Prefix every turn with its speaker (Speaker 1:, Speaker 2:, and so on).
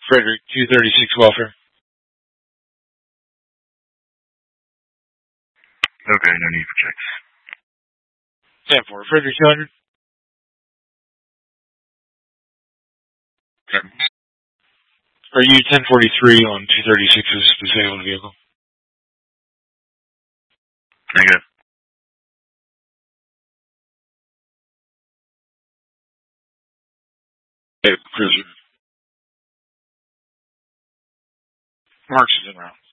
Speaker 1: Frederick, 236 welfare.
Speaker 2: Okay, no need for checks.
Speaker 1: 10-4, Frederick 200.
Speaker 2: Okay.
Speaker 1: Are you 1043 on 236's disabled vehicle?
Speaker 2: Negative.
Speaker 1: Hey, cruiser. Marks is in route.